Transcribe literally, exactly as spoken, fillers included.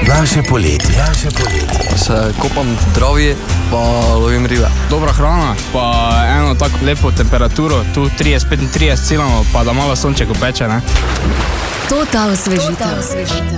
Naše poletje. Naše poletje. Se kopam v travi, pa lovim ribe. Dobra hrana, pa eno tako lepo temperaturo, tu trideset petintrideset cilamo, pa da malo sonček opeče, ne? Total osvežitev.